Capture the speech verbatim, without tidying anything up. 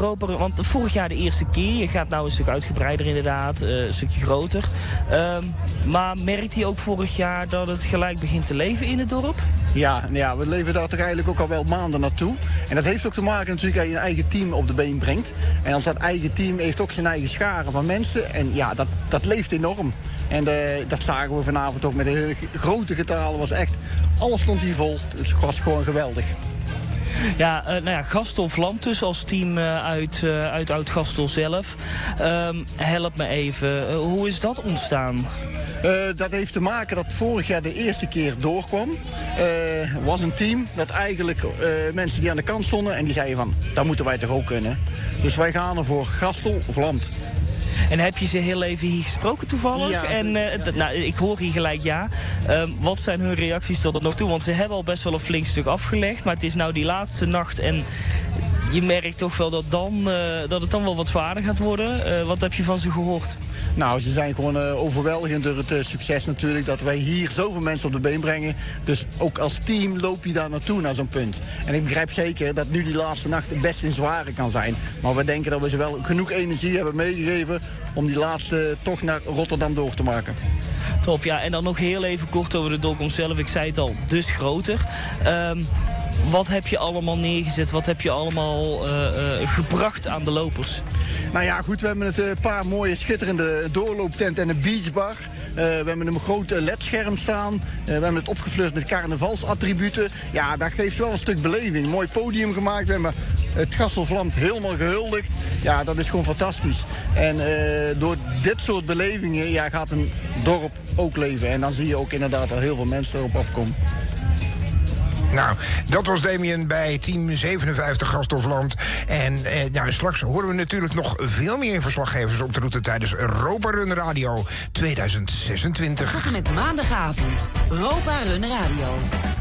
Europa... Want vorig jaar de eerste keer. Je gaat nou een stuk uitgebreider inderdaad. Uh, een stukje groter. Um, maar merkt hij ook vorig jaar dat het gelijk begint te leven in het dorp? Ja, ja, we leven daar toch eigenlijk ook al wel maanden naartoe. En dat heeft ook te maken natuurlijk dat je een eigen team op de been brengt. En als dat eigen team heeft ook zijn eigen scharen van mensen. En ja, dat, dat leeft enorm. En de, dat zagen we vanavond ook met de grote getalen. Was echt, alles stond hier vol. Dus het was gewoon geweldig. Ja, uh, nou ja, Gastel vlamt dus als team uh, uit, uh, uit Oud-Gastel zelf. Um, help me even, uh, hoe is dat ontstaan? Uh, dat heeft te maken dat vorig jaar de eerste keer doorkwam. Uh, was een team dat eigenlijk uh, mensen die aan de kant stonden... en die zeiden van, dat moeten wij toch ook kunnen. Dus wij gaan er voor Gastel vlamt. En heb je ze heel even hier gesproken toevallig? Ja, en uh, d- nou, ik hoor hier gelijk ja. Um, wat zijn hun reacties tot nog toe? Want ze hebben al best wel een flink stuk afgelegd. Maar het is nou die laatste nacht en je merkt toch wel dat, dan, uh, dat het dan wel wat zwaarder gaat worden. Uh, wat heb je van ze gehoord? Nou, ze zijn gewoon uh, overweldigend door het uh, succes natuurlijk... dat wij hier zoveel mensen op de been brengen. Dus ook als team loop je daar naartoe, naar zo'n punt. En ik begrijp zeker dat nu die laatste nacht best een zware kan zijn. Maar we denken dat we ze wel genoeg energie hebben meegegeven... om die laatste toch naar Rotterdam door te maken. Top, ja. En dan nog heel even kort over de Dolkom zelf. Ik zei het al, dus groter. Um, Wat heb je allemaal neergezet? Wat heb je allemaal uh, uh, gebracht aan de lopers? Nou ja, goed, we hebben het een uh, paar mooie schitterende doorlooptent en een beachbar. Uh, we hebben een groot L E D-scherm staan. Uh, we hebben het opgefleurd met carnavalsattributen. Ja, dat geeft wel een stuk beleving. Mooi podium gemaakt. We hebben het Gastel vlamt helemaal gehuldigd. Ja, dat is gewoon fantastisch. En uh, door dit soort belevingen ja, gaat een dorp ook leven. En dan zie je ook inderdaad dat heel veel mensen erop afkomen. Nou, dat was Damien bij team zevenenvijftig Gastelvland. En eh, nou, straks horen we natuurlijk nog veel meer verslaggevers op de route tijdens Europa Run Radio tweeduizend zesentwintig. Tot en met maandagavond, Europa Run Radio.